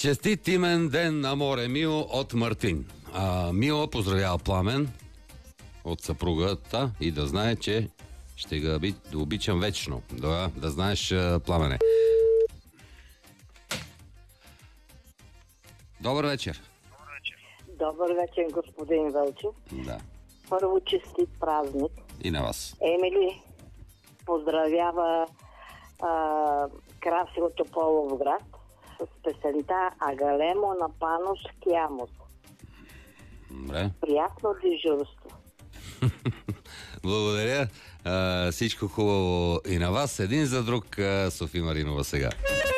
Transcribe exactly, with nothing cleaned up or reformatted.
Честит имен ден на море, Мило от Мартин. А, Мила поздравява Пламен от съпругата и да знае, че ще ga би, да обичам вечно. Да, да знаеш, Пламене. Добър вечер. Добър вечер, господин Вълчев. Да. Първо честит празник. И на вас. Емили поздравява а, Краси от Тополовград с песента Агалемо на Панос Киамос. Добре. Приятно дежурство. Благодаря. А, всичко хубаво и на вас. Един за друг, Софи Маринова сега.